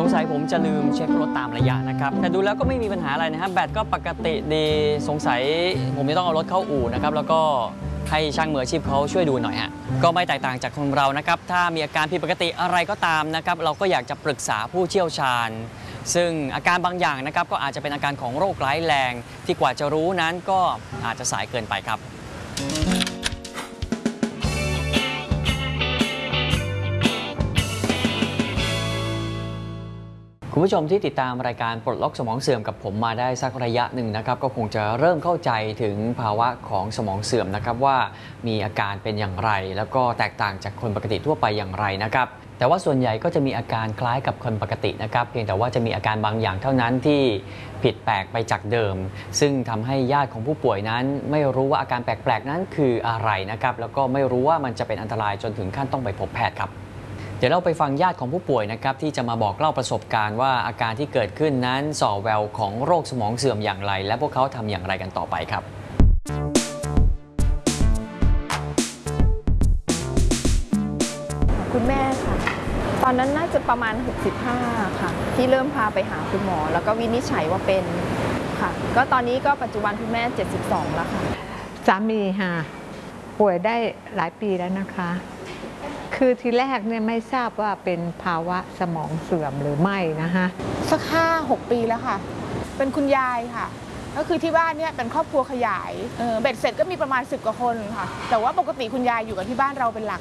งสัยผมจะลืมเช็ครถตามระยะนะครับแต่ดูแล้วก็ไม่มีปัญหาอะไรนะครับแบตก็ปกติดีสงสัยผมจะต้องเอารถเข้าอู่นะครับแล้วก็ให้ช่างมืออาชีพเขาช่วยดูหน่อยฮะก็ไม่แตกต่างจากคนเรานะครับถ้ามีอาการผิดปกติอะไรก็ตามนะครับเราก็อยากจะปรึกษาผู้เชี่ยวชาญซึ่งอาการบางอย่างนะครับก็อาจจะเป็นอาการของโรคร้ายแรงที่กว่าจะรู้นั้นก็อาจจะสายเกินไปครับคุณผู้ชมที่ติดตามรายการปลดล็อกสมองเสื่อมกับผมมาได้สักระยะหนึ่งนะครับก็คงจะเริ่มเข้าใจถึงภาวะของสมองเสื่อมนะครับว่ามีอาการเป็นอย่างไรแล้วก็แตกต่างจากคนปกติทั่วไปอย่างไรนะครับแต่ว่าส่วนใหญ่ก็จะมีอาการคล้ายกับคนปกตินะครับเพียงแต่ว่าจะมีอาการบางอย่างเท่านั้นที่ผิดแปลกไปจากเดิมซึ่งทำให้ญาติของผู้ป่วยนั้นไม่รู้ว่าอาการแปลกๆนั้นคืออะไรนะครับแล้วก็ไม่รู้ว่ามันจะเป็นอันตรายจนถึงขั้นต้องไปพบแพทย์ครับเดี๋ยวเราไปฟังญาติของผู้ป่วยนะครับที่จะมาบอกเล่าประสบการณ์ว่าอาการที่เกิดขึ้นนั้นส่อแววของโรคสมองเสื่อมอย่างไรและพวกเขาทำอย่างไรกันต่อไปครับคุณแม่ค่ะตอนนั้นน่าจะประมาณ65ค่ะที่เริ่มพาไปหาคุณหมอแล้วก็วินิจฉัยว่าเป็นค่ะก็ตอนนี้ก็ปัจจุบันคุณแม่72แล้วค่ะสามีค่ะป่วยได้หลายปีแล้วนะคะคือทีแรกเนี่ยไม่ทราบว่าเป็นภาวะสมองเสื่อมหรือไม่นะคะสัก5-6 ปีแล้วค่ะเป็นคุณยายค่ะก็คือที่บ้านเนี่ยเป็นครอบครัวขยายเบ็ดเสร็จก็มีประมาณ10 กว่าคนค่ะแต่ว่าปกติคุณยายอยู่กับที่บ้านเราเป็นหลัก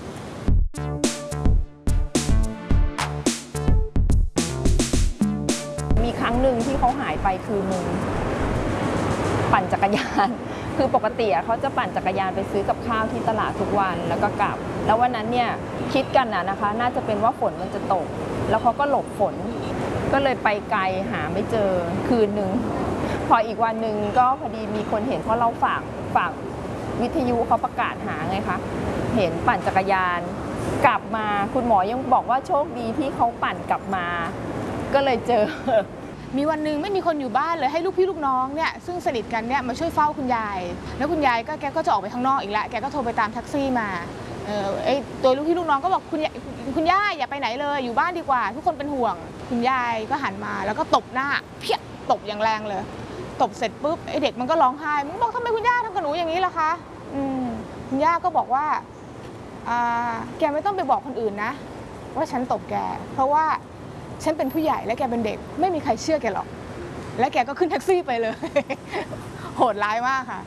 มีครั้งหนึ่งที่เขาหายไปคืนนึงปั่นจักรยานคือปกติเขาจะปั่นจักรยานไปซื้อกับข้าวที่ตลาดทุกวันแล้วก็กลับแล้ววันนั้นเนี่ยคิดกันนะคะน่าจะเป็นว่าฝนมันจะตกแล้วเขาก็หลบฝนก็เลยไปไกลหาไม่เจอคืนนึงพออีกวันหนึ่งก็พอดีมีคนเห็นเพราะเราฝากวิทยุเขาประกาศหาไงคะเห็นปั่นจักรยานกลับมาคุณหมอยังบอกว่าโชคดีที่เขาปั่นกลับมาก็เลยเจอมีวันหนึ่งไม่มีคนอยู่บ้านเลยให้ลูกพี่ลูกน้องเนี่ยซึ่งสนิทกันเนี่ยมาช่วยเฝ้าคุณยายแล้วคุณยายแกก็จะออกไปข้างนอกอีกแล้วแกก็โทรไปตามแท็กซี่มาตัวลูกพี่ลูกน้องก็บอกคุณย่าอย่าไปไหนเลยอยู่บ้านดีกว่าทุกคนเป็นห่วงคุณยายก็หันมาแล้วก็ตบหน้าเพี้ยตบอย่างแรงเลยตบเสร็จปุ๊บไอเด็กมันก็ร้องไห้มึงบอกทำไมคุณย่าทำกับหนูอย่างนี้ล่ะคะคุณย่าก็บอกว่าแกไม่ต้องไปบอกคนอื่นนะว่าฉันตบแกเพราะว่าฉันเป็นผู้ใหญ่และแกเป็นเด็กไม่มีใครเชื่อแกหรอกและแกก็ขึ้นแท็กซี่ไปเลย โหดร้ายมากค่ะ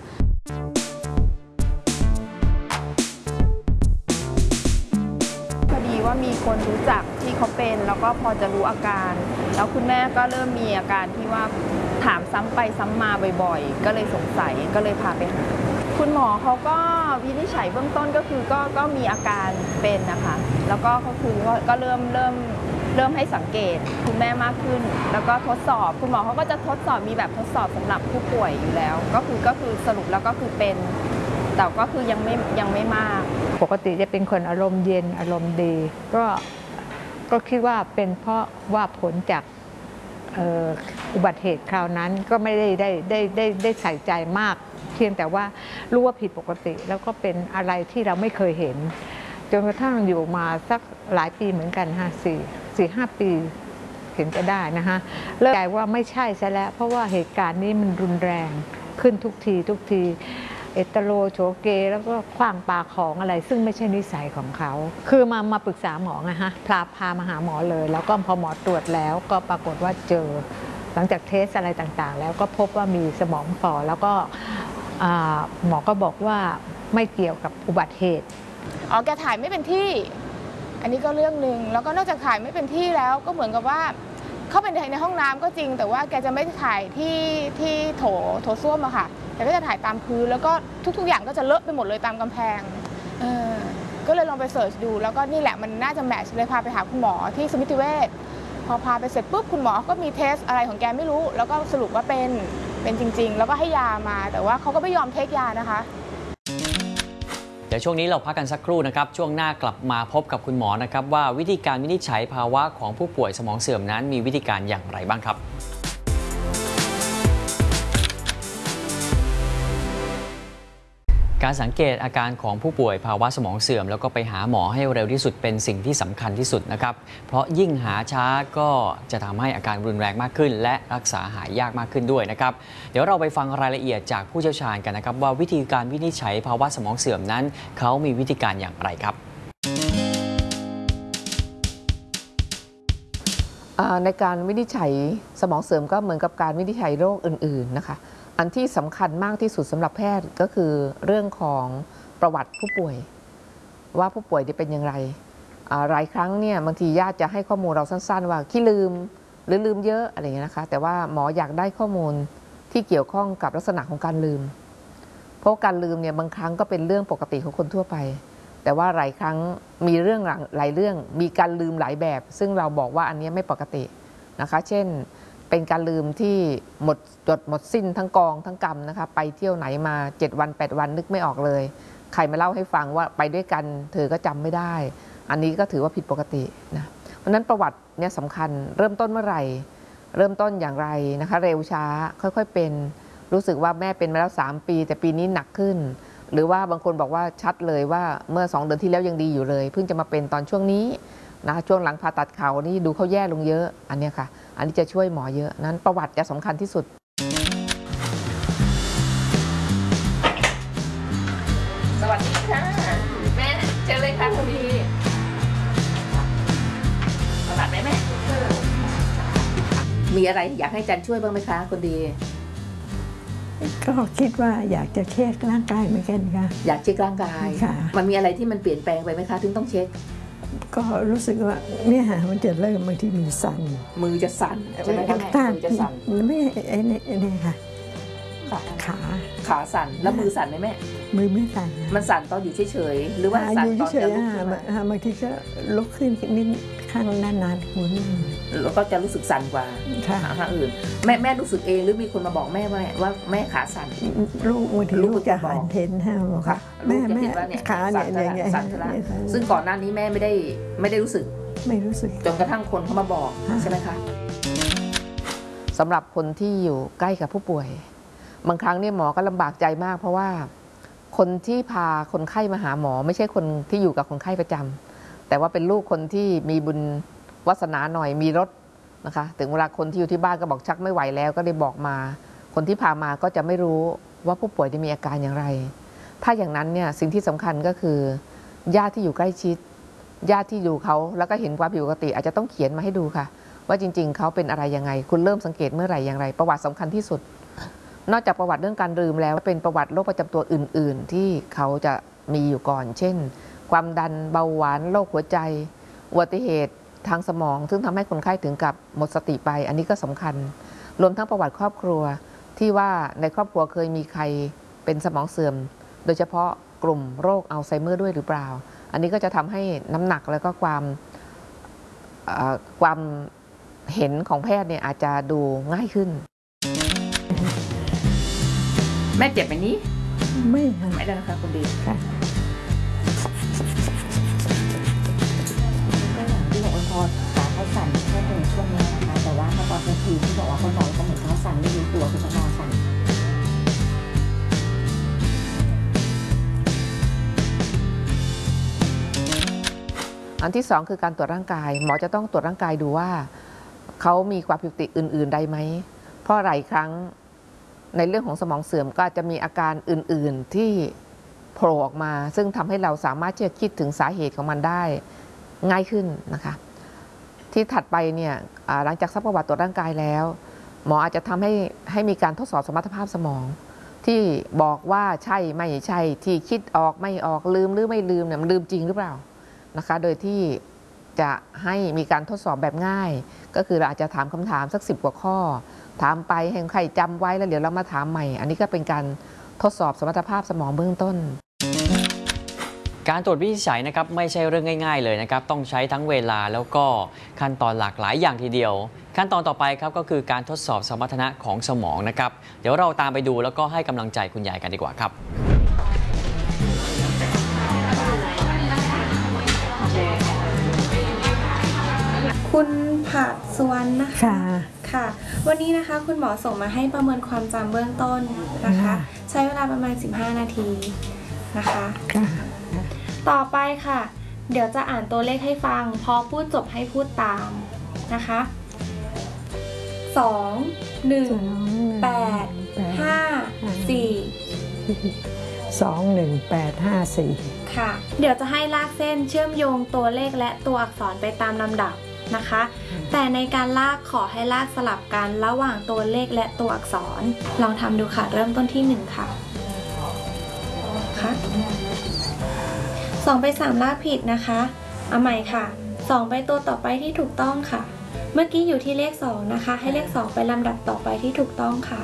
พอดีว่ามีคนรู้จักที่เขาเป็นแล้วก็พอจะรู้อาการแล้วคุณแม่ก็เริ่มมีอาการที่ว่าถามซ้ำไปซ้ำมาบ่อยๆก็เลยสงสัยก็เลยพาไปหาคุณหมอเขาก็วินิจฉัยเบื้องต้นก็คือก็มีอาการเป็นนะคะแล้วก็เขาคือก็เริ่มให้สังเกตคุณแม่มากขึ้นแล้วก็ทดสอบคุณหมอเขาก็จะทดสอบมีแบบทดสอบสำหรับผู้ป่วยอยู่แล้วก็คือสรุปแล้วก็คือเป็นแต่ก็คือยังไม่มากปกติจะเป็นคนอารมณ์เย็นอารมณ์ดีก็คิดว่าเป็นเพราะว่าผลจากอุบัติเหตุคราวนั้นก็ไม่ได้ใส่ใจมากเพียงแต่ว่ารู้ว่าผิดปกติแล้วก็เป็นอะไรที่เราไม่เคยเห็นจนกระทั่งอยู่มาสักหลายปีเหมือนกัน4-5 ปีเห็นจะได้นะคะเริ่มใจว่าไม่ใช่ซะแล้วเพราะว่าเหตุการณ์นี้มันรุนแรงขึ้นทุกทีเอตโลโฉเกแล้วก็ขว้างปาของอะไรซึ่งไม่ใช่นิสัยของเขาคือมาปรึกษาหมอไงฮะพามาหาหมอเลยแล้วก็พอหมอตรวจแล้วก็ปรากฏว่าเจอหลังจากเทสอะไรต่างๆแล้วก็พบว่ามีสมองฝ่อแล้วก็หมอก็บอกว่าไม่เกี่ยวกับอุบัติเหตุแกถ่ายไม่เป็นที่อันนี้ก็เรื่องหนึ่งแล้วก็นอกจากถ่ายไม่เป็นที่แล้วก็เหมือนกับว่าเข้าไปในห้องน้ำก็จริงแต่ว่าแกจะไม่ถ่ายที่โถส้วมอะค่ะแต่ก็จะถ่ายตามพื้นแล้วก็ทุกๆอย่างก็จะเลอะไปหมดเลยตามกำแพงก็เลยลองไปเสิร์ชดูแล้วก็นี่แหละมันน่าจะแมทช์เลยพาไปหาคุณหมอที่สมิติเวชพอพาไปเสร็จปุ๊บคุณหมอก็มีเทสอะไรของแกไม่รู้แล้วก็สรุปว่าเป็นจริงๆแล้วก็ให้ยามาแต่ว่าเขาก็ไม่ยอมเทคยานะคะเดี๋ยวช่วงนี้เราพักกันสักครู่นะครับช่วงหน้ากลับมาพบกับคุณหมอนะครับว่าวิธีการวินิจฉัยภาวะของผู้ป่วยสมองเสื่อมนั้นมีวิธีการอย่างไรบ้างครับกการสังเกตอาการของผู้ป่วยภาวะสมองเสื่อมแล้วก็ไปหาหมอให้เร็วที่สุดเป็นสิ่งที่สำคัญที่สุดนะครับเพราะยิ่งหาช้าก็จะทำให้อาการรุนแรงมากขึ้นและรักษาหายยากมากขึ้นด้วยนะครับเดี๋ยวเราไปฟังรายละเอียดจากผู้เชี่ยวชาญกันนะครับว่าวิธีการวินิจฉัยภาวะสมองเสื่อมนั้นเขามีวิธีการอย่างไรครับในการวินิจฉัยสมองเสื่อมก็เหมือนกับการวินิจฉัยโรคอื่นๆนะคะอันที่สำคัญมากที่สุดสำหรับแพทย์ก็คือเรื่องของประวัติผู้ป่วยว่าผู้ป่วยเป็นอย่างไรหลายครั้งเนี่ยบางทีญาติจะให้ข้อมูลเราสั้นๆว่าขี้ลืมหรือลืมเยอะอะไรอย่างเงี้ยนะคะแต่ว่าหมออยากได้ข้อมูลที่เกี่ยวข้องกับลักษณะของการลืมเพราะการลืมเนี่ยบางครั้งก็เป็นเรื่องปกติของคนทั่วไปแต่ว่าหลายครั้งมีเรื่องหลายเรื่องมีการลืมหลายแบบซึ่งเราบอกว่าอันนี้ไม่ปกตินะคะเช่นเป็นการลืมที่หมดจดหมดสิ้นทั้งกองทั้งกรรมนะคะไปเที่ยวไหนมา7 วัน8 วันนึกไม่ออกเลยใครมาเล่าให้ฟังว่าไปด้วยกันเธอก็จำไม่ได้อันนี้ก็ถือว่าผิดปกตินะเพราะฉะนั้นประวัติเนี่ยสำคัญเริ่มต้นเมื่อไหร่เริ่มต้นอย่างไรนะคะเร็วช้าค่อยๆเป็นรู้สึกว่าแม่เป็นมาแล้ว3 ปีแต่ปีนี้หนักขึ้นหรือว่าบางคนบอกว่าชัดเลยว่าเมื่อ2 เดือนที่แล้วยังดีอยู่เลยเพิ่งจะมาเป็นตอนช่วงนี้นะช่วงหลังผ่าตัดเข่านี่ดูเขาแย่ลงเยอะอันนี้ค่ะอันนี้จะช่วยหมอเยอะนั้นประวัติจะสำคัญที่สุดสวัสดีค่ะแม่เชิญเลยค่ะคุณดีสวัสดีแม่มีอะไรอยากให้จันช่วยบ้างไหมคะคุณดีก็คิดว่าอยากจะเช็คร่างกายเหมือนกันค่ะอยากเช็คร่างกายมันมีอะไรที่มันเปลี่ยนแปลงไปไหมคะถึงต้องเช็คก็รู้สึกว่าเนี่ยมันจะเริ่มบางทีมือสั่นมือจะสั่นใช่ไหมคะแม่มือจะสั่นไม่ไอ้นี่ค่ะขาสั่นแล้วมือสั่นไหมแม่มือไม่สั่นมันสั่นตอนอยู่เฉยๆหรือว่าสั่นตอนจะลุกขึ้นมาบางทีก็ลุกขึ้นนิดข้างนานๆหัวนี่แล้วก็จะรู้สึกสั่นกว่าข้างอื่นแม่รู้สึกเองหรือมีคนมาบอกแม่ว่าแม่ขาสั่นลูกบางทีลูกจะเห็นฮะบอกค่ะแม่ขาเนี่ยสั่นซึ่งก่อนหน้านี้แม่ไม่ได้รู้สึกจนกระทั่งคนเขามาบอกใช่ไหมคะสำหรับคนที่อยู่ใกล้กับผู้ป่วยบางครั้งเนี่ยหมอก็ลำบากใจมากเพราะว่าคนที่พาคนไข้มาหาหมอไม่ใช่คนที่อยู่กับคนไข้ประจำแต่ว่าเป็นลูกคนที่มีบุญวาสนาหน่อยมีรถนะคะถึงเวลาคนที่อยู่ที่บ้านก็บอกชักไม่ไหวแล้วก็เลยบอกมาคนที่พามาก็จะไม่รู้ว่าผู้ป่วยจะมีอาการอย่างไรถ้าอย่างนั้นเนี่ยสิ่งที่สำคัญก็คือญาติที่อยู่ใกล้ชิดญาติที่ดูเขาแล้วก็เห็นความผิดปกติอาจจะต้องเขียนมาให้ดูค่ะว่าจริงๆเขาเป็นอะไรยังไงคุณเริ่มสังเกตเมื่อไหร่อย่างไรประวัติสำคัญที่สุดนอกจากประวัติเรื่องการลืมแล้วเป็นประวัติโรคประจำตัวอื่นๆที่เขาจะมีอยู่ก่อนเช่นความดันเบาหวานโรคหัวใจอุบัติเหตุทางสมองซึ่งทำให้คนไข้ถึงกับหมดสติไปอันนี้ก็สำคัญรวมทั้งประวัติครอบครัวที่ว่าในครอบครัวเคยมีใครเป็นสมองเสื่อมโดยเฉพาะกลุ่มโรคอัลไซเมอร์ด้วยหรือเปล่าอันนี้ก็จะทำให้น้ำหนักแล้วก็ความเห็นของแพทย์เนี่ยอาจจะดูง่ายขึ้นแม่เจ็บไหมนี้ไม่ได้นะคะคุณดีค่ะก็อย่างที่บอกว่าพอขาเขาสั่นแค่เป็นช่วงนี้นะคะแต่ว่าถ้าตอนกลางคืนที่บอกว่าเขานอนเขาเหมือนเขาสั่นไม่รู้ตัวคือเขานอนสั่นอันที่2คือการตรวจร่างกายหมอจะต้องตรวจร่างกายดูว่าเขามีความผิดปกติอื่นๆใดไหมเพราะหลายครั้งในเรื่องของสมองเสื่อมก็จะมีอาการอื่นๆที่โผล่ออกมาซึ่งทำให้เราสามารถที่จะคิดถึงสาเหตุของมันได้ง่ายขึ้นนะคะที่ถัดไปเนี่ยหลังจากซักประวัติตรวจร่างกายแล้วหมออาจจะทำให้มีการทดสอบสมรรถภาพสมองที่บอกว่าใช่ไม่ใช่ที่คิดออกไม่ออกลืมหรือไม่ลืมเนี่ยมันลืมจริงหรือเปล่านะคะโดยที่จะให้มีการทดสอบแบบง่ายก็คือเราอาจจะถามคำถามสัก10 กว่าข้อถามไปให้ใครจำไว้แล้วเดี๋ยวเรามาถามใหม่อันนี้ก็เป็นการทดสอบสมรรถภาพสมองเบื้องต้นการตรวจวินิจฉัยนะครับไม่ใช่เรื่องง่ายๆเลยนะครับต้องใช้ทั้งเวลาแล้วก็ขั้นตอนหลากหลายอย่างทีเดียวขั้นตอนต่อไปครับก็คือการทดสอบสมรรถนะของสมองนะครับเดี๋ยวเราตามไปดูแล้วก็ให้กำลังใจคุณยายกันดีกว่าครับคุณผัดสุวรรณนะคะค่ะวันนี้นะคะคุณหมอส่งมาให้ประเมินความจำเบื้องต้นนะคะใช้เวลาประมาณ15 นาทีนะคะค่ะต่อไปค่ะ เดี๋ยวจะอ่านตัวเลขให้ฟังพอพูดจบให้พูดตามนะคะ2 1 8 5 4 21854 ค่ะเดี๋ยวจะให้ลากเส้นเชื่อมโยงตัวเลขและตัวอักษรไปตามลำดับนะคะ แต่ในการลากขอให้ลากสลับกันระหว่างตัวเลขและตัวอักษรลองทำดูค่ะเริ่มต้นที่1ค่ะ2ไป3ลากผิดนะคะเอาใหม่ค่ะ2ไปตัวต่อไปที่ถูกต้องค่ะเมื่อกี้อยู่ที่เลข2นะคะให้เลข2ไปลำดับต่อไปที่ถูกต้องค่ะ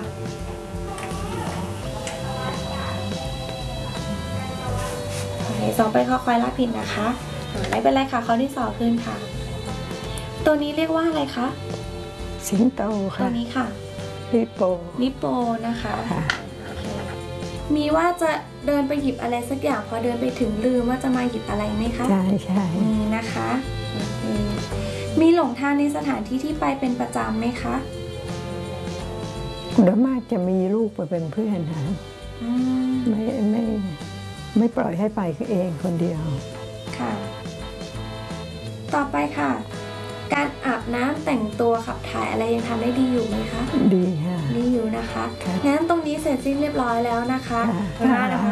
2ไปคอควายลากผิดนะคะไม่เป็นไรค่ะข้อที่2ขึ้นค่ะตัวนี้เรียกว่าอะไรคะสิงโตตัค่ะวนี้ค่ะลิโปลิปโปนะคะค่ะมีว่าจะเดินไปหยิบอะไรสักอย่างพอเดินไปถึงลืมว่าจะมาหยิบอะไรไหมคะใช่ใช่มีนะคะมีหลงทางในสถานที่ที่ไปเป็นประจำไหมคะโดยมากจะมีลูกไปเป็นเพื่อนนะอืมไม่ปล่อยให้ไปเองคนเดียวค่ะ ต่อไปค่ะ การอาบน้ำแต่งตัวขับถ่ายอะไรยังทำได้ดีอยู่ไหมคะดีค่ะดีอยู่นะคะค่ะงั้นตรงนี้เสร็จสิ้นเรียบร้อยแล้วนะคะค่ะนะคะ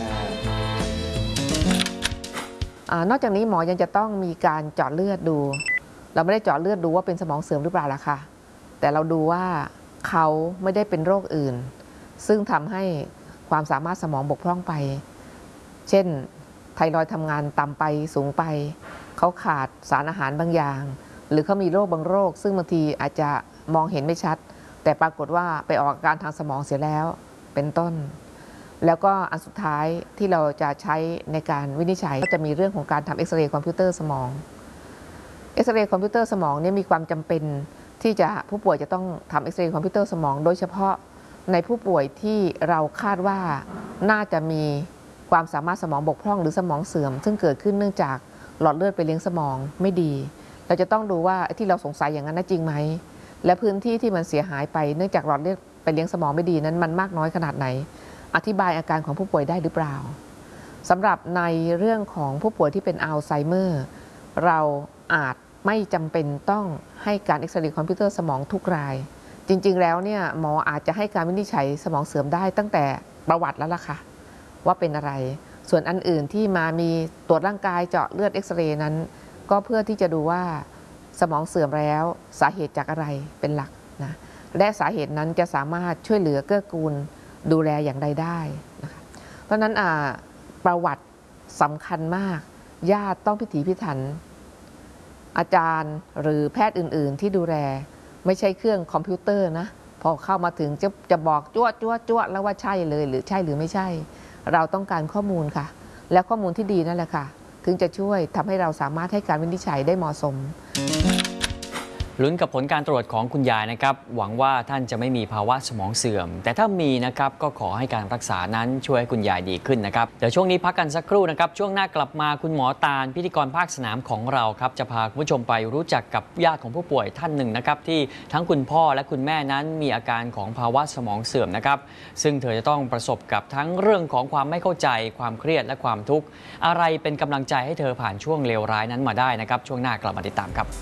นอกจากนี้หมอยังจะต้องมีการเจาะเลือดดู เราไม่ได้เจาะเลือดดูว่าเป็นสมองเสื่อมหรือเปล่าล่ะค่ะแต่เราดูว่าเขาไม่ได้เป็นโรคอื่น ซึ่งทำให้ความสามารถสมองบกพร่องไป เช่นไทรอยด์ทำงานต่ำไปสูงไปเขาขาดสารอาหารบางอย่าง หรือเขามีโรคบางโรค ซึ่งบางทีอาจจะมองเห็นไม่ชัด แต่ปรากฏว่าไปออกอาการทางสมองเสียแล้วเป็นต้น แล้วก็อันสุดท้ายที่เราจะใช้ในการวินิจฉัยก็จะมีเรื่องของการทำเอ็กซเรย์คอมพิวเตอร์สมองเอ็กซเรย์คอมพิวเตอร์สมองเนี่ยมีความจำเป็นที่จะผู้ป่วยจะต้องทำเอ็กซเรย์คอมพิวเตอร์สมองโดยเฉพาะในผู้ป่วยที่เราคาดว่าน่าจะมีความสามารถสมองบกพร่องหรือสมองเสื่อม ซึ่งเกิดขึ้นเนื่องจากหลอดเลือดไปเลี้ยงสมองไม่ดีเราจะต้องดูว่าที่เราสงสัยอย่างนั้นจริงไหมและพื้นที่ที่มันเสียหายไปเนื่องจากหลอดเลือดไปเลี้ยงสมองไม่ดีนั้นมันมากน้อยขนาดไหนอธิบายอาการของผู้ป่วยได้หรือเปล่าสำหรับในเรื่องของผู้ป่วยที่เป็นอัลไซเมอร์เราอาจไม่จำเป็นต้องให้การเอ็กซเรย์คอมพิวเตอร์สมองทุกรายจริงๆแล้วเนี่ยหมออาจจะให้การวินิจฉัยสมองเสื่อมได้ตั้งแต่ประวัติแล้วล่ะค่ะว่าเป็นอะไรส่วนอันอื่นที่มามีตรวจร่างกายเจาะเลือดเอ็กซเรย์นั้นก็เพื่อที่จะดูว่าสมองเสื่อมแล้วสาเหตุจากอะไรเป็นหลักนะและสาเหตุนั้นจะสามารถช่วยเหลือเกื้อกูลดูแลอย่างใดได้นะคะเพราะฉะนั้นประวัติสำคัญมากญาติต้องพิถีพิถันอาจารย์หรือแพทย์อื่นๆที่ดูแลไม่ใช่เครื่องคอมพิวเตอร์นะพอเข้ามาถึงจะบอกจ้วแล้วว่าใช่เลยหรือใช่หรือไม่ใช่เราต้องการข้อมูลค่ะและข้อมูลที่ดีนั่นแหละค่ะถึงจะช่วยทำให้เราสามารถให้การวินิจฉัยได้เหมาะสมลุ้นกับผลการตรวจของคุณยายนะครับหวังว่าท่านจะไม่มีภาวะสมองเสื่อมแต่ถ้ามีนะครับก็ขอให้การรักษานั้นช่วยให้คุณยายดีขึ้นนะครับเดี๋ยวช่วงนี้พักกันสักครู่นะครับช่วงหน้ากลับมาคุณหมอตาลพิธีกรภาคสนามของเราครับจะพาคุณผู้ชมไปรู้จักกับญาติของผู้ป่วยท่านหนึ่งนะครับที่ทั้งคุณพ่อและคุณแม่นั้นมีอาการของภาวะสมองเสื่อมนะครับซึ่งเธอจะต้องประสบกับทั้งเรื่องของความไม่เข้าใจความเครียดและความทุกข์อะไรเป็นกำลังใจให้เธอผ่านช่วงเลวร้ายนั้นมาได้นะครับช่วงหน้ากลับมาติดตามครับ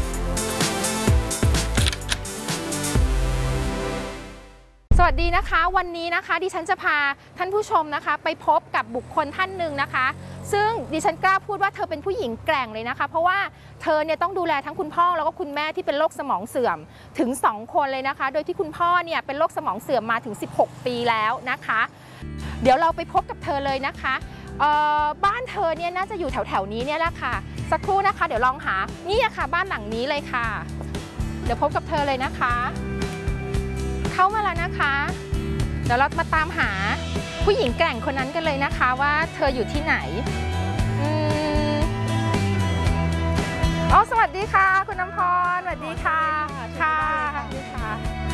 สวัสดีนะคะวันนี้นะคะดิฉันจะพาท่านผู้ชมนะคะไปพบกับบุคคลท่านหนึ่งนะคะซึ่งดิฉันกล้าพูดว่าเธอเป็นผู้หญิงแกร่งเลยนะคะเพราะว่าเธอเนี่ยต้องดูแลทั้งคุณพ่อแล้วก็คุณแม่ที่เป็นโรคสมองเสื่อมถึง2คนเลยนะคะโดยที่คุณพ่อเนี่ยเป็นโรคสมองเสื่อมมาถึง16ปีแล้วนะคะเดี๋ยวเราไปพบกับเธอเลยนะคะบ้านเธอเนี่ยน่าจะอยู่แถวๆนี้เนี่ยแหละค่ะสักครู่นะคะเดี๋ยวลองหานี่ค่ะบ้านหลังนี้เลยค่ะเดี๋ยวพบกับเธอเลยนะคะเข้ามาแล้วนะคะเดี๋ยวเรามาตามหาผู้หญิงแกร่งคนนั้นกันเลยนะคะว่าเธออยู่ที่ไหนสวัสดีค่ะคุณน้ำพรสวัสดีค่ะค่ะสวัสดีค่ะ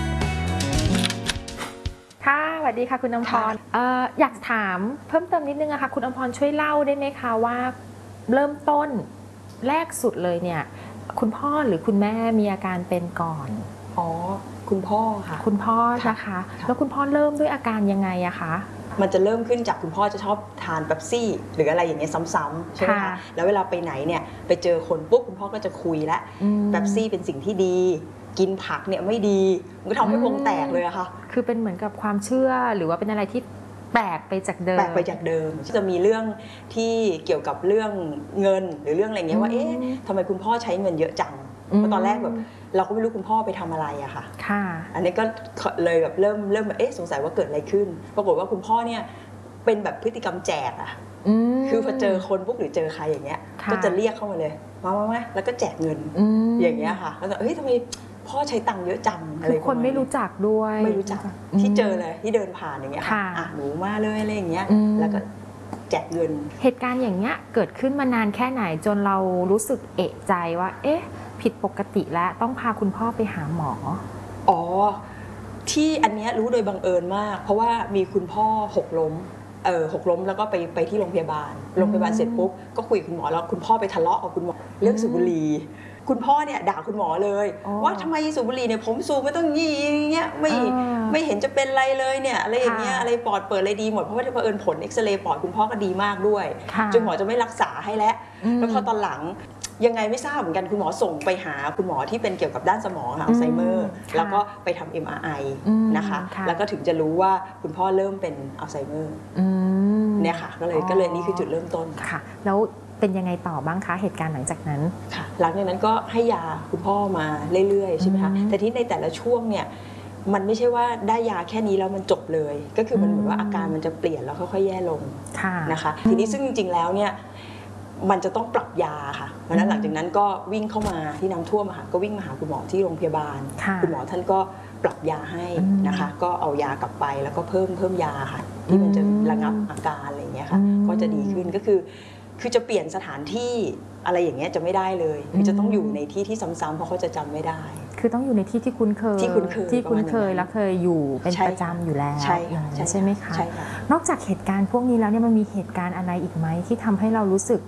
ค่ะสวัสดีค่ะคุณน้ำพรอยากถามเพิ่มเติมนิดนึงอะค่ะคุณน้ำพรช่วยเล่าได้ไหมคะว่าเริ่มต้นแรกสุดเลยเนี่ยคุณพ่อหรือคุณแม่มีอาการเป็นก่อนคุณพ่อค่ะคุณพ่อนะคะแล้วคุณพ่อเริ่มด้วยอาการยังไงอะคะมันจะเริ่มขึ้นจากคุณพ่อจะชอบทานเป๊ปซี่หรืออะไรอย่างเงี้ยซ้ำๆใช่ไหมคะแล้วเวลาไปไหนเนี่ยไปเจอคนปุ๊บคุณพ่อก็จะคุยแล้วเป๊ปซี่เป็นสิ่งที่ดีกินผักเนี่ยไม่ดีมันก็ทำให้วงแตกเลยอะค่ะคือเป็นเหมือนกับความเชื่อหรือว่าเป็นอะไรที่แปลกไปจากเดิมจะมีเรื่องที่เกี่ยวกับเรื่องเงินหรือเรื่องอะไรเงี้ยว่าเอ๊ะทำไมคุณพ่อใช้เงินเยอะจังเพราะตอนแรกแบบเราก็ไม่รู้คุณพ่อไปทำอะไรอะค่ะอันนี้ก็เลยแบบเริ่มแบบเอ๊ะสงสัยว่าเกิดอะไรขึ้นปรากฏว่าคุณพ่อเนี่ยเป็นแบบพฤติกรรมแจกอะคือพอเจอคนปุ๊บหรือเจอใครอย่างเงี้ยก็จะเรียกเข้ามาเลยมาแล้วก็แจกเงินอย่างเงี้ยค่ะแล้วก็เฮ้ยทำไมพ่อใช้ตังค์เยอะจังอะไรคนไม่รู้จักด้วยไม่รู้จักที่เจอเลยที่เดินผ่านอย่างเงี้ยค่ะหนูมาเลยอะไรอย่างเงี้ยแล้วก็แจกเงินเหตุการณ์อย่างเงี้ยเกิดขึ้นมานานแค่ไหนจนเรารู้สึกเอะใจว่าเอ๊ะผิดปกติแล้วต้องพาคุณพ่อไปหาหมอที่อันเนี้ยรู้โดยบังเอิญมากเพราะว่ามีคุณพ่อหกล้มแล้วก็ไปที่โรงพยาบาลเสร็จปุ๊บก็คุยกับคุณหมอแล้วคุณพ่อไปทะเลาะกับคุณหมอเรื่องสูบบุหรี่คุณพ่อเนี่ยด่าคุณหมอเลยว่าทำไมสูบบุหรี่เนี่ยผมสูบไม่ต้องยี่อย่างเงี้ยไม่เห็นจะเป็นไรเลยเนี่ยอะไรอย่างเงี้ยอะไรปอดเปิดอะไรดีหมดเพราะว่าเผอิญผลเอ็กซเรย์ปอดคุณพ่อก็ดีมากด้วยจนหมอจะไม่รักษาให้แล้วพอตอนหลังยังไงไม่ทราบเหมือนกันคุณหมอส่งไปหาคุณหมอที่เป็นเกี่ยวกับด้านสมองอัลไซเมอร์แล้วก็ไปทำ MRI นะคะแล้วก็ถึงจะรู้ว่าคุณพ่อเริ่มเป็นอัลไซเมอร์เนี่ยค่ะก็เลยนี่คือจุดเริ่มต้นค่ะแล้วเป็นยังไงต่อบ้างคะเหตุการณ์หลังจากนั้นค่ะหลังจากนั้นก็ให้ยาคุณพ่อมาเรื่อยๆใช่ไหมคะแต่ที่ในแต่ละช่วงเนี่ยมันไม่ใช่ว่าได้ยาแค่นี้แล้วมันจบเลยก็คือมันเหมือนว่าอาการมันจะเปลี่ยนแล้วค่อยๆแย่ลงนะคะทีนี้ซึ่งจริงๆแล้วเนี่ยมันจะต้องปรับยาค่ะเพราะนั้นหลังจากนั้นก็วิ่งเข้ามาที่น้ำท่วมค่ะก็วิ่งมาหาคุณหมอที่โรงพยาบาลคุณหมอท่านก็ปรับยาให้นะคะก็เอายากลับไปแล้วก็เพิ่มยาค่ะที่มันจะระงับอาการอะไรอย่างเงี้ยค่ะก็จะดีขึ้นก็คือจะเปลี่ยนสถานที่อะไรอย่างเงี้ยจะไม่ได้เลยคือจะต้องอยู่ในที่ที่ซ้ำๆเพราะเขาจะจำไม่ได้คือต้องอยู่ในที่ที่คุ้นเคยและเคยอยู่เป็นประจำอยู่แล้วใช่ไหมคะนอกจากเหตุการณ์พวกนี้แล้วเนี่ยมันมีเหตุการณ์อะไรอีกไหมที่ทำให้เรารู้สึก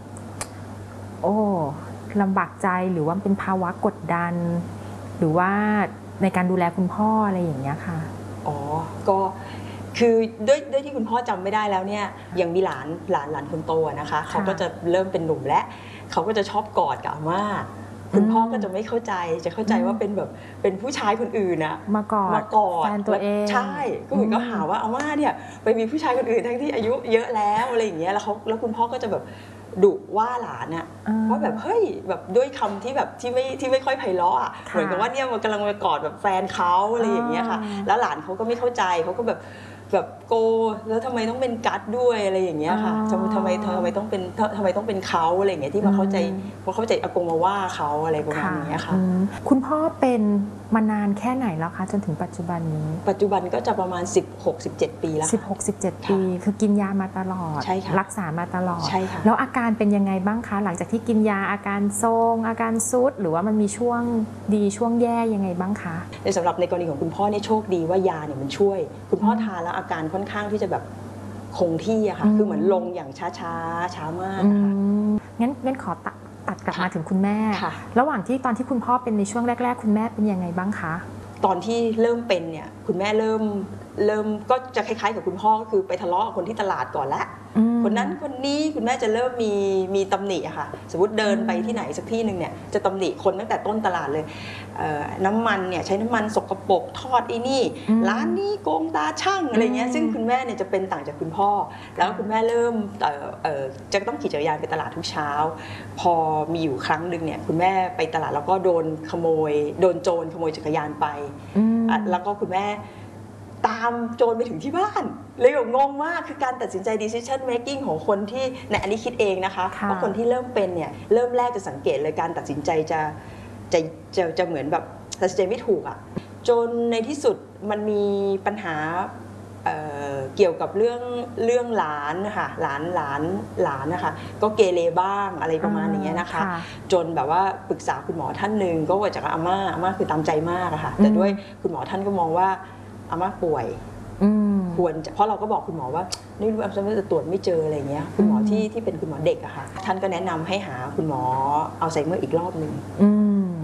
ลำบากใจหรือว่าเป็นภาวะกดดันหรือว่าในการดูแลคุณพ่ออะไรอย่างเงี้ยค่ะก็คือด้วยที่คุณพ่อจำไม่ได้แล้วเนี่ยยังมีหลานคนโตนะคะเขาก็จะเริ่มเป็นหนุ่มและเขาก็จะชอบกอดกับอาม่าคุณพ่อก็จะไม่เข้าใจจะเข้าใจว่าเป็นแบบเป็นผู้ชายคนอื่นอะมากอดแฟนตัวเองใช่ก็เหมือนก็หาว่าอาม่าเนี่ยไปมีผู้ชายคนอื่นทั้งที่อายุเยอะแล้วอะไรอย่างเงี้ยแล้วคุณพ่อก็จะแบบดุว่าหลานอะว่าแบบเฮ้ยแบบด้วยคำที่แบบที่ไม่ค่อยไพเราะอะเหมือนกับว่าเนี่ยมันกำลังมากอดแบบแฟนเขาอะไรอย่างเงี้ยค่ะแล้วหลานเขาก็ไม่เข้าใจเขาก็แบบโกแล้วทำไมต้องเป็นกัดด้วยอะไรอย่างเงี้ยค่ะทำไมต้องเป็นเขาอะไรอย่างเงี้ยที่มาเข้าใจอากงมาว่าเขาอะไรประมาณนี้ค่ะคุณพ่อเป็นมานานแค่ไหนแล้วคะจนถึงปัจจุบันนี้ปัจจุบันก็จะประมาณ16-17 ปีแล้ว 16-17 ปีคือกินยามาตลอดรักษามาตลอดแล้วอาการเป็นยังไงบ้างคะหลังจากที่กินยาอาการทรงอาการซุดหรือว่ามันมีช่วงดีช่วงแย่ยังไงบ้างคะสำหรับในกรณีของคุณพ่อเนี่ยโชคดีว่ายาเนี่ยมันช่วยคุณพ่อทานแล้วอาการค่อนข้างที่จะแบบคงที่อะค่ะคือเหมือนลงอย่างช้ามากนะคะงั้นขอตัดกลับมาถึงคุณแม่ระหว่างที่ตอนที่คุณพ่อเป็นในช่วงแรกๆคุณแม่เป็นยังไงบ้างคะตอนที่เริ่มเป็นเนี่ยคุณแม่เริ่มก็จะคล้ายๆกับคุณพ่อก็คือไปทะเลาะกับคนที่ตลาดก่อนละคนนั้นคนนี้คุณแม่จะเริ่มมีตำหนิอะค่ะสมมติเดินไปที่ไหนสักที่หนึ่งเนี่ยจะตำหนิคนตั้งแต่ต้นตลาดเลยน้ำมันเนี่ยใช้น้ำมันสกปรกทอดไอ้นี่ร้านนี้โกงตาช่างอะไรเงี้ยซึ่งคุณแม่เนี่ยจะเป็นต่างจากคุณพ่อแล้วคุณแม่เริ่มจะต้องขี่จักรยานไปตลาดทุกเช้าพอมีอยู่ครั้งหนึ่งเนี่ยคุณแม่ไปตลาดแล้วก็โดนโจรขโมยจักรยานไปแล้วก็คุณแม่ตามโจรไปถึงที่บ้านเลยแบบงงมากคือการตัดสินใจ decision making ของคนที่ในอันนี้คิดเองนะคะเพราะคนที่เริ่มเป็นเนี่ยเริ่มแรกจะสังเกตเลยการตัดสินใจจะเหมือนแบบตัดสินใจไม่ถูกอ่ะจนในที่สุดมันมีปัญหาเกี่ยวกับเรื่องหลานนะคะหลานนะคะก็เกเรบ้างอะไรประมาณอย่างเงี้ยนะคะจนแบบว่าปรึกษาคุณหมอท่านหนึ่งก็ว่าจากอาม่าคือตามใจมากอะค่ะแต่ด้วยคุณหมอท่านก็มองว่าอาม่าป่วยควรจะเพราะเราก็บอกคุณหมอว่าไม่รู้อัลไซเมอร์จะตรวจไม่เจออะไรเงี้ยคุณหมอที่เป็นคุณหมอเด็กอะค่ะท่านก็แนะนำให้หาคุณหมออัลไซเมอร์อีกรอบนึงพ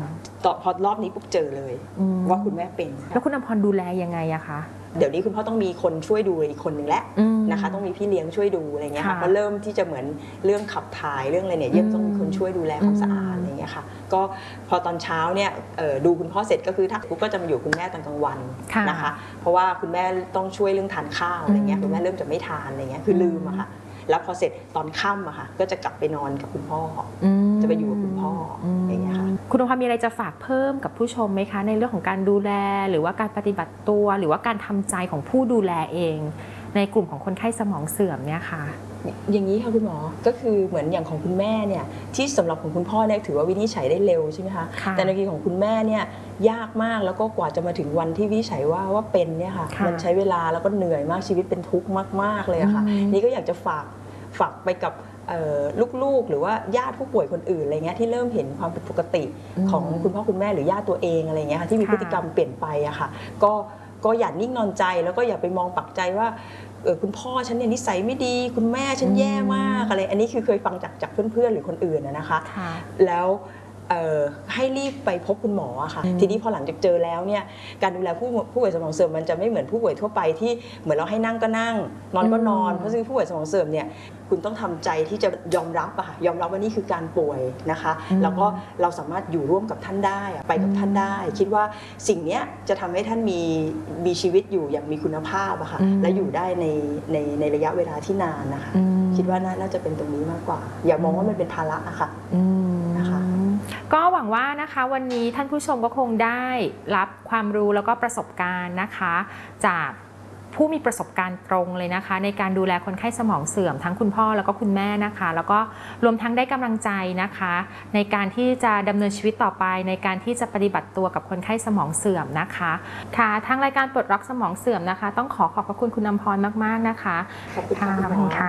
พอรอบนี้ปุ๊บเจอเลยว่าคุณแม่เป็นแล้วคุณอำพรดูแลยังไงอะคะเดี๋ยวนี้คุณพ่อต้องมีคนช่วยดูอีกคนหนึ่งแล้วนะคะต้องมีพี่เลี้ยงช่วยดูอะไรเงี้ยค่ะเพราะเริ่มที่จะเหมือนเรื่องขับถ่ายเรื่องอะไรเนี่ยเยี่ยมต้องมีคนช่วยดูแลความสะอาดอะไรเงี้ยค่ะก็พอตอนเช้าเนี่ยดูคุณพ่อเสร็จก็คือทักปุ๊บก็จะมาอยู่คุณแม่ตอนกลางวันนะคะเพราะว่าคุณแม่ต้องช่วยเรื่องทานข้าวอะไรเงี้ยคุณแม่เริ่มจะไม่ทานอะไรเงี้ยคือลืมอะค่ะแล้วพอเสร็จตอนค่ำอะค่ะก็จะกลับไปนอนกับคุณพ่อจะไปอยู่กับคุณพ่ออย่างเงี้ยค่ะคุณอำพรมีอะไรจะฝากเพิ่มกับผู้ชมไหมคะในเรื่องของการดูแลหรือว่าการปฏิบัติตัวหรือว่าการทำใจของผู้ดูแลเองในกลุ่มของคนไข้สมองเสื่อมเนี่ยค่ะอย่างนี้ค่ะคุณหมอก็คือเหมือนอย่างของคุณแม่เนี่ยที่สำหรับของคุณพ่อเนี่ยถือว่าวินิจฉัยได้เร็วใช่ไหมคะแต่ในกรณีของคุณแม่เนี่ยยากมากแล้วก็กว่าจะมาถึงวันที่วินิจฉัยว่าเป็นเนี่ยค่ะมันใช้เวลาแล้วก็เหนื่อยมากชีวิตเป็นทุกข์มากๆเลยค่ะนี่ก็อยากจะฝากไปกับลูกๆหรือว่าญาติผู้ป่วยคนอื่นอะไรเงี้ยที่เริ่มเห็นความผิดปกติของคุณพ่อคุณแม่หรือญาติตัวเองอะไรเงี้ยค่ะที่มีพฤติกรรมเปลี่ยนไปอะค่ะก็อย่านิ่งนอนใจแล้วก็อย่าไปมองปักใจว่าคุณพ่อฉันเนี่ยนิสัยไม่ดีคุณแม่ฉันแย่มากอะไรอันนี้คือเคยฟังจากเพื่อนๆหรือคนอื่นนะคะแล้วให้รีบไปพบคุณหมอค่ะทีนี้พอหลังจากเจอแล้วเนี่ยการดูแลผู้ป่วยสมองเสื่อมมันจะไม่เหมือนผู้ป่วยทั่วไปที่เหมือนเราให้นั่งก็นั่งนอนก็นอนเพราะฉะนั้นผู้ป่วยสมองเสื่อมเนี่ยคุณต้องทำใจที่จะยอมรับอะค่ะยอมรับว่านี่คือการป่วยนะคะแล้วก็เราสามารถอยู่ร่วมกับท่านได้ไปกับท่านได้คิดว่าสิ่งนี้จะทำให้ท่านมีชีวิตอยู่อย่างมีคุณภาพอะค่ะและอยู่ได้ในระยะเวลาที่นานนะคะคิดว่าน่าจะเป็นตรงนี้มากกว่าอย่ามองว่ามันเป็นภาระอะค่ะนะคะก็หวังว่านะคะวันนี้ท่านผู้ชมก็คงได้รับความรู้แล้วก็ประสบการณ์นะคะจากผู้มีประสบการณ์ตรงเลยนะคะในการดูแลคนไข้สมองเสื่อมทั้งคุณพ่อแล้วก็คุณแม่นะคะแล้วก็รวมทั้งได้กำลังใจนะคะในการที่จะดำเนินชีวิตต่อไปในการที่จะปฏิบัติตัวกับคนไข้สมองเสื่อมนะคะค่ะทางรายการปลดล็อกสมองเสื่อมนะคะต้องขอบพระคุณคุณอำพรมากๆนะคะขอบคุณค่ะ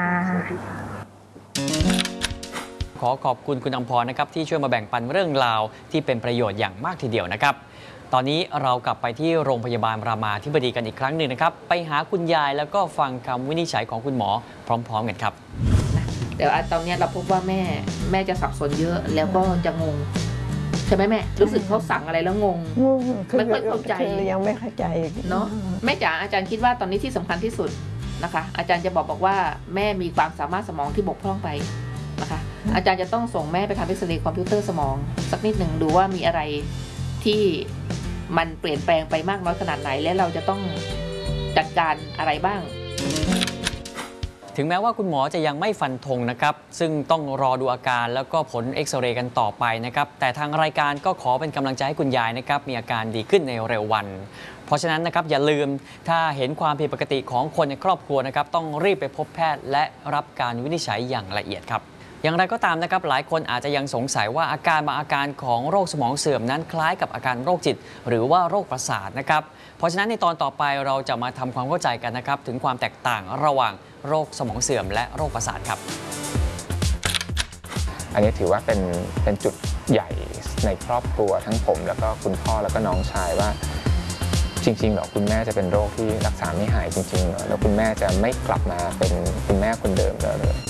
ขอขอบคุณคุณอำพรนะครับที่ช่วยมาแบ่งปันเรื่องราวที่เป็นประโยชน์อย่างมากทีเดียวนะครับตอนนี้เรากลับไปที่โรงพยาบาลรามาธิบดีกันอีกครั้งหนึ่งนะครับไปหาคุณยายแล้วก็ฟังคำวินิจฉัยของคุณหมอพร้อมๆกันครับแต่ตอนนี้เราพบว่าแม่จะสับสนเยอะแล้วก็จะงงใช่ไหมแม่รู้สึกเขาสั่งอะไรแล้วงงไม่ค่อยเข้าใจยังไม่เข้าใจเนาะแม่จ๋าอาจารย์คิดว่าตอนนี้ที่สำคัญที่สุดนะคะอาจารย์จะบอกว่าแม่มีความสามารถสมองที่บกพร่องไปนะคะอาจารย์จะต้องส่งแม่ไปทำเอ็กซเรย์คอมพิวเตอร์สมองสักนิดหนึ่งดูว่ามีอะไรที่มันเปลี่ยนแปลงไปมากน้อยขนาดไหนและเราจะต้องจัดการอะไรบ้างถึงแม้ว่าคุณหมอจะยังไม่ฟันธงนะครับซึ่งต้องรอดูอาการแล้วก็ผลเอ็กซเรย์กันต่อไปนะครับแต่ทางรายการก็ขอเป็นกำลังใจให้คุณยายนะครับมีอาการดีขึ้นในเร็ววันเพราะฉะนั้นนะครับอย่าลืมถ้าเห็นความผิดปกติของคนในครอบครัวนะครับต้องรีบไปพบแพทย์และรับการวินิจฉัยอย่างละเอียดครับอย่างไรก็ตามนะครับหลายคนอาจจะยังสงสัยว่าอาการบางอาการของโรคสมองเสื่อมนั้นคล้ายกับอาการโรคจิตหรือว่าโรคประสาทนะครับเพราะฉะนั้นในตอนต่อไปเราจะมาทำความเข้าใจกันนะครับถึงความแตกต่างระหว่างโรคสมองเสื่อมและโรคประสาทครับอันนี้ถือว่าเป็นจุดใหญ่ในครอบครัวทั้งผมแล้วก็คุณพ่อแล้วก็น้องชายว่าจริงๆเหรอคุณแม่จะเป็นโรคที่รักษาไม่หายจริงๆเหรอแล้วคุณแม่จะไม่กลับมาเป็นคุณแม่คนเดิมเลย